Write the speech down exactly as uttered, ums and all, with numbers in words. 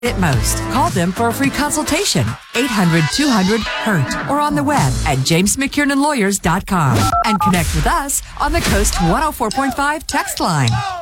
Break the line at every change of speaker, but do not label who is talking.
it most. Call them for a free consultation. eight hundred two hundred hurt or on the web at james mckiernan lawyers dot com. And connect with us on the Coast one oh four point five text line.